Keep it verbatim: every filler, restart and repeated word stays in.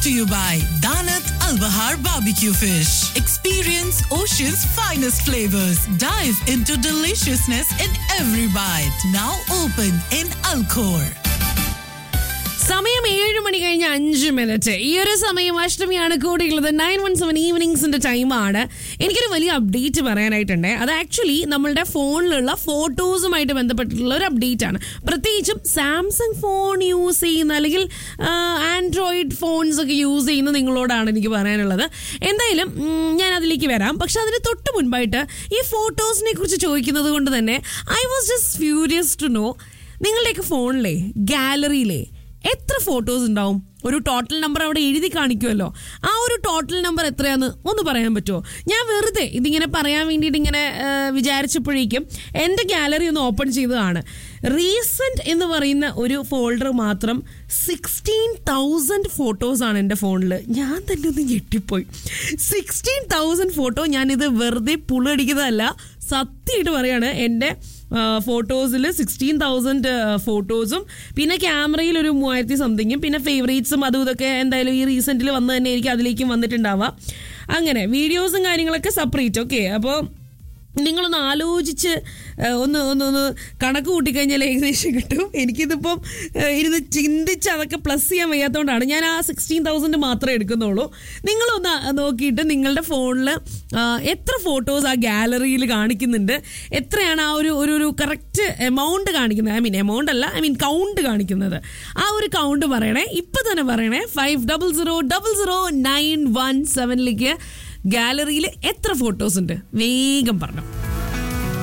to you by Danat Al Bahar Barbecue Fish. Experience Ocean's finest flavors. Dive into deliciousness in every bite. Now open in Alcor. സമയം ഏഴ് മണി കഴിഞ്ഞ് അഞ്ച് minute. ഈ ഒരു സമയം അഷ്ടമിയാണ് കൂടിയുള്ളത്. Nine one seven ഈവനിങ്സിന്റെ ടൈമാണ്. എനിക്കൊരു വലിയ അപ്ഡേറ്റ് പറയാനായിട്ടുണ്ട്. അത് ആക്ച്വലി നമ്മളുടെ ഫോണിലുള്ള ഫോട്ടോസുമായിട്ട് ബന്ധപ്പെട്ടിട്ടുള്ള ഒരു അപ്ഡേറ്റ് ആണ്. പ്രത്യേകിച്ചും സാംസങ് ഫോൺ യൂസ് ചെയ്യുന്ന അല്ലെങ്കിൽ ആൻഡ്രോയിഡ് ഫോൺസ് ഒക്കെ യൂസ് ചെയ്യുന്ന നിങ്ങളോടാണ് എനിക്ക് പറയാനുള്ളത്. എന്തായാലും ഞാൻ അതിലേക്ക് വരാം. പക്ഷെ അതിന് തൊട്ട് മുൻപായിട്ട് ഈ ഫോട്ടോസിനെ കുറിച്ച് ചോദിക്കുന്നത് കൊണ്ട് തന്നെ I was just furious to know, നിങ്ങളുടെയൊക്കെ ഫോണിലെ ഗാലറിയിലെ എത്ര ഫോട്ടോസ് ഉണ്ടാവും? ഒരു ടോട്ടൽ നമ്പർ അവിടെ എഴുതി കാണിക്കുമല്ലോ. ആ ഒരു ടോട്ടൽ നമ്പർ എത്രയാന്ന് ഒന്ന് പറയാൻ പറ്റുമോ? ഞാൻ വെറുതെ ഇതിങ്ങനെ പറയാൻ വേണ്ടിയിട്ട് ഇങ്ങനെ വിചാരിച്ചപ്പോഴേക്കും എൻ്റെ ഗാലറി ഒന്ന് ഓപ്പൺ ചെയ്തതാണ്. റീസെൻറ്റ് എന്ന് പറയുന്ന ഒരു ഫോൾഡർ മാത്രം സിക്സ്റ്റീൻ തൗസൻഡ് ഫോട്ടോസാണ് എൻ്റെ ഫോണിൽ. ഞാൻ തന്നെ ഒന്ന് ഞെട്ടിപ്പോയി. Sixteen thousand photo. ഞാനിത് വെറുതെ പുളടിക്കുന്നതല്ല, സത്യമായിട്ട് പറയാണ്. എൻ്റെ ഫോട്ടോസിൽ സിക്സ്റ്റീൻ തൗസൻഡ് ഫോട്ടോസും പിന്നെ ക്യാമറയിൽ ഒരു മൂവായിരത്തി സംതിങ്ങും പിന്നെ ഫേവറേറ്റ്സും അതും ഇതൊക്കെ എന്തായാലും ഈ റീസെൻ്റിൽ വന്ന് തന്നെ എനിക്ക് അതിലേക്കും വന്നിട്ടുണ്ടാവാം. അങ്ങനെ വീഡിയോസും കാര്യങ്ങളൊക്കെ സെപ്പറേറ്റ്. ഓക്കെ, അപ്പോൾ നിങ്ങളൊന്ന് ആലോചിച്ച് ഒന്ന് ഒന്ന് ഒന്ന് കണക്ക് കൂട്ടിക്കഴിഞ്ഞാൽ ഏകദേശം കിട്ടും. എനിക്കിതിപ്പം ഇരുന്ന് ചിന്തിച്ച് അതൊക്കെ പ്ലസ് ചെയ്യാൻ വയ്യാത്തതുകൊണ്ടാണ് ഞാൻ ആ സിക്സ്റ്റീൻ തൗസൻഡ് മാത്രമേ എടുക്കുന്നുള്ളൂ. നിങ്ങളൊന്ന് നോക്കിയിട്ട് നിങ്ങളുടെ ഫോണിൽ എത്ര ഫോട്ടോസ് ആ ഗാലറിയിൽ കാണിക്കുന്നുണ്ട്, എത്രയാണ് ആ ഒരു ഒരു ഒരു കറക്റ്റ് എമൗണ്ട് കാണിക്കുന്നത്, ഐ മീൻ എമൗണ്ട് അല്ല ഐ മീൻ കൗണ്ട് കാണിക്കുന്നത്, ആ ഒരു കൗണ്ട് പറയണേ. ഇപ്പം തന്നെ പറയണേ. Five double zero double zero nine one സെവനിലേക്ക് ഗാലറിയിൽ എത്ര ഫോട്ടോസ് ഉണ്ട് വേഗം പറഞ്ഞു.